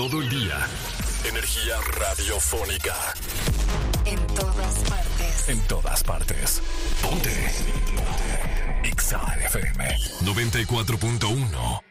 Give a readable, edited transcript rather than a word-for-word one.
todo el día. Energía radiofónica. En todas partes. En todas partes. Ponte. Exa FM 94.1.